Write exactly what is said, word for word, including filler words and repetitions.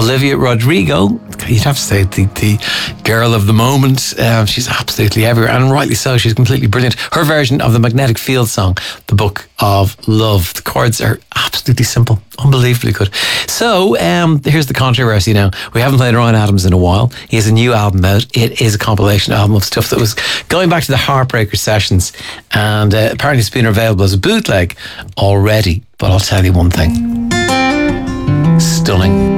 Olivia Rodrigo, you'd have to say the, the girl of the moment. Um, she's absolutely everywhere, and rightly so. She's completely brilliant. Her version of the Magnetic Field song, The Book of Love. The chords are absolutely simple, unbelievably good. So um, here's the controversy now. We haven't played Ryan Adams in a while. He has a new album out. It is a compilation album of stuff that was going back to the Heartbreaker sessions, and uh, apparently it's been available as a bootleg already. But I'll tell you one thing. Stunning.